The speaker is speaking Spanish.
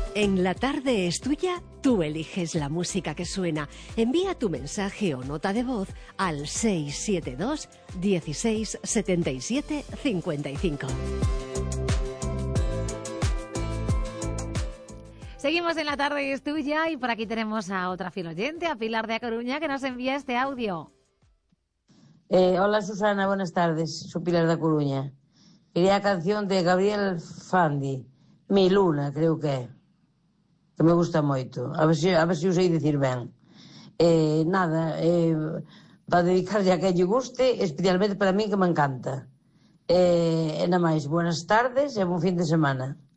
En La Tarde es Tuya, tú eliges la música que suena. Envía tu mensaje o nota de voz al 672 16 77 55. Seguimos en La Tarde es Tuya y por aquí tenemos a otra fiel oyente, a Pilar de A Coruña, que nos envía este audio. Hola Susana, buenas tardes. Soy Pilar da Coruña. Quería a canción de Gabriel Fandi, Mi Luna, creo que me gusta moito. A ver se o sei dicir ben. Para dedicarlle a que lle guste, especialmente para mí que me encanta. E nada máis, buenas tardes e bon fin de semana.